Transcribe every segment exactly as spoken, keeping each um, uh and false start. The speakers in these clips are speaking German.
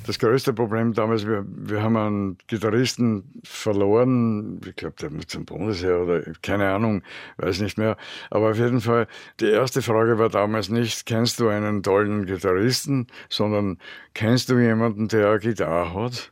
das größte Problem damals, wir, wir haben einen Gitarristen verloren, ich glaube, der mit zum Bundesheer oder keine Ahnung, weiß nicht mehr. Aber auf jeden Fall, die erste Frage war damals nicht, kennst du einen tollen Gitarristen, sondern kennst du jemanden, der eine Gitarre hat?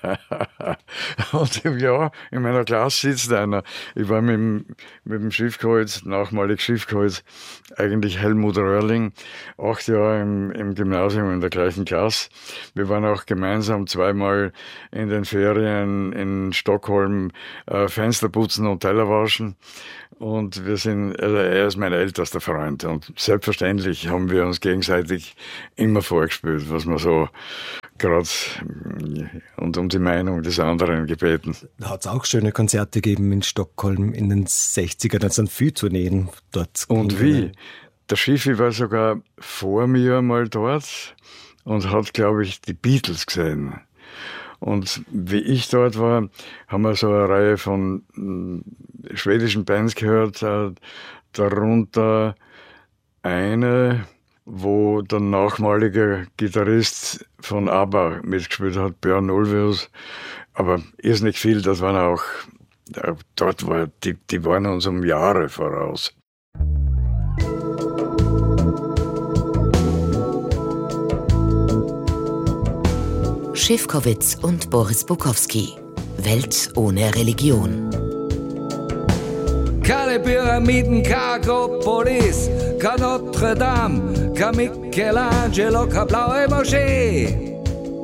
Und ja, in meiner Klasse sitzt einer. Ich war mit dem, mit dem Schiffkreuz, nachmalig Schiffkreuz, eigentlich Helmut Röhrling, acht Jahre im, im Gymnasium in der gleichen Klasse. Wir waren auch gemeinsam zweimal in den Ferien in Stockholm äh, Fenster putzen und Teller waschen. Und wir sind, also er ist mein ältester Freund. Und selbstverständlich haben wir uns gegenseitig immer vorgespielt, was man so gerade und um die Meinung des anderen gebeten. Da hat es auch schöne Konzerte gegeben in Stockholm in den sechzigern, da sind viele Tourneen dort. Und wie? Der Schiffi war sogar vor mir mal dort und hat, glaube ich, die Beatles gesehen. Und wie ich dort war, haben wir so eine Reihe von äh, schwedischen Bands gehört, äh, darunter eine, wo der nachmalige Gitarrist von ABBA mitgespielt hat, Björn Ulvaeus. Aber irrsinnig viel, das waren auch, äh, dort war, die, die waren uns um Jahre voraus. Schifkowitz und Boris Bukowski. Welt ohne Religion. Keine Pyramiden, keine Akropolis, kein Notre Dame, kein Michelangelo, keine blaue Moschee.